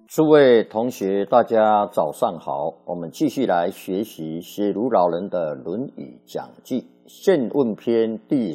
诸位同学，大家早上好。我们继续来学习写如老人的《论语》讲记，宪问篇第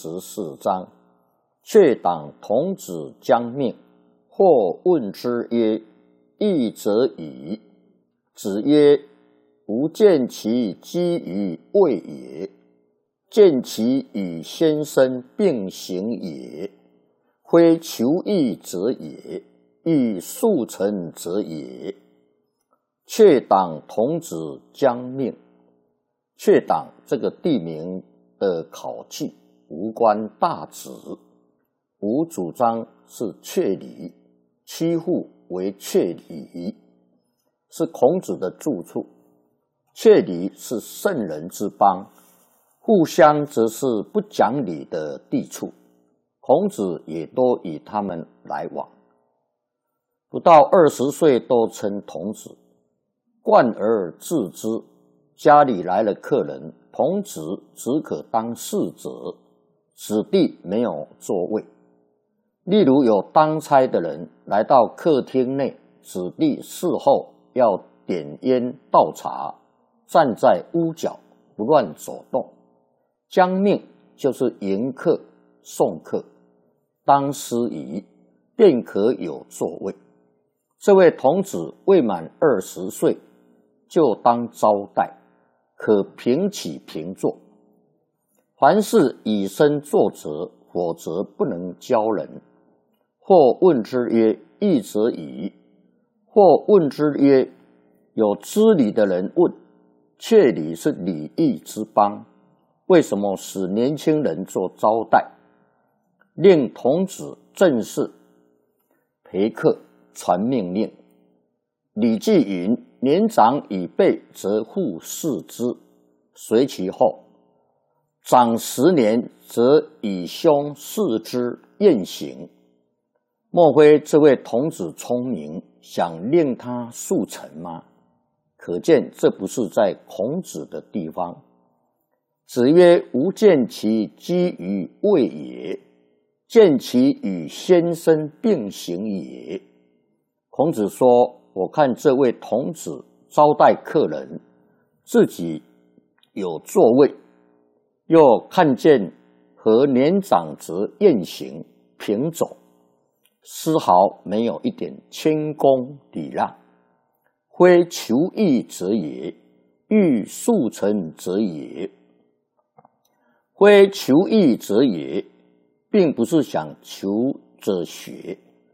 44章。却党童子将命，或问之曰：“义者矣。”子曰：“吾见其几于位也，见其与先生并行也，非求义者也。欲速成者也。”却党童子将命。却党这个地名的考据无关大旨，吾主张是阙里，七户为阙里，是孔子的住处。阙里是圣人之邦，互相则是不讲理的地处，孔子也都与他们来往。不到20岁都称童子，冠而置之。家里来了客人，童子只可当侍者，子弟没有座位。例如有当差的人来到客厅内，子弟侍候要点烟倒茶，站在屋角不乱走动。将命就是迎客送客，当司仪便可有座位。这位童子未满20岁，就当招待，可平起平坐。凡事以身作则，否则不能教人。或问之曰：“义者矣。”或问之曰：“有知礼的人问，阙里是礼义之邦，为什么使年轻人做招待？令童子正式陪客，传命令。礼记云：“年长以辈，则互视之，随其后；长10年，则以兄视之，宴行。”莫非这位童子聪明，想令他速成吗？可见这不是在孔子的地方。子曰：“吾见其几于位也，见其与先生并行也。”孔子说，我看这位童子招待客人，自己有座位，又看见和年长者宴行平走，丝毫没有一点谦恭礼让，非求义者也，欲速成者也。非求义者也，并不是想求着学。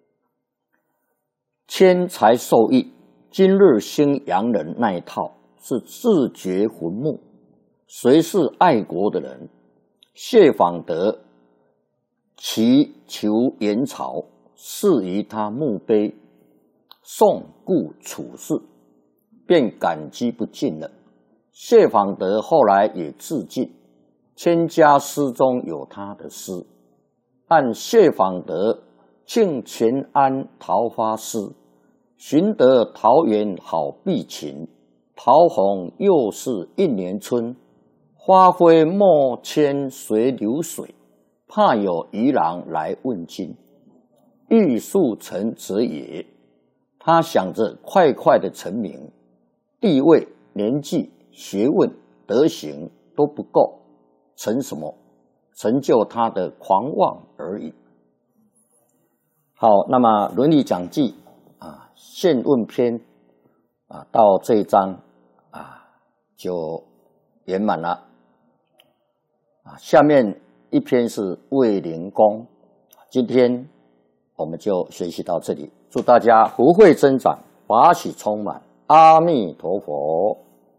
谦财受益，今日兴洋人那一套是自掘坟墓。谁是爱国的人？谢访德祈求元朝，赐于他墓碑，宋故处事，便感激不尽了。谢访德后来也致敬，千家诗中有他的诗，按谢访德庆全安桃花诗，寻得桃源好碧禽，桃红又是一年春，花飞莫牵随流水，怕有渔郎来问津。欲速成者也。他想着快快的成名，地位、年纪、学问、德行都不够，成什么？成就他的狂妄而已。好，那么《论语》讲记宪问篇到这一章就圆满了。下面一篇是卫灵公。今天我们就学习到这里，祝大家福慧增长，法喜充满。阿弥陀佛。